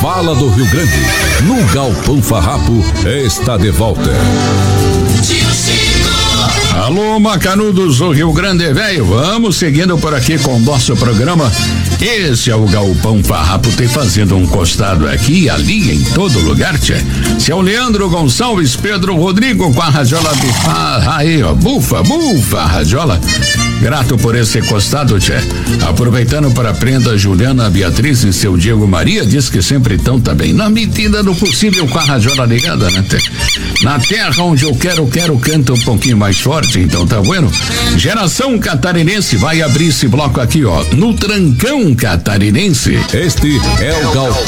fala do Rio Grande, no Galpão Farrapo, está de volta. Alô, macanudos do Rio Grande, velho, vamos seguindo por aqui com o nosso programa. Esse é o Galpão Farrapo, tem fazendo um costado aqui e ali, em todo lugar, tchê. Seu Leandro Gonçalves, Pedro Rodrigo com a radiola de aí, ó, bufa, radiola. Grato por esse costado, tchê. Aproveitando para prenda Juliana Beatriz e seu Diego Maria, diz que sempre estão também, na medida do possível, com a radiola ligada, né, tchê? Na terra onde eu quero, canta um pouquinho mais forte, então tá bueno? Geração Catarinense vai abrir esse bloco aqui, ó, no Trancão Catarinense. Este é o Galpão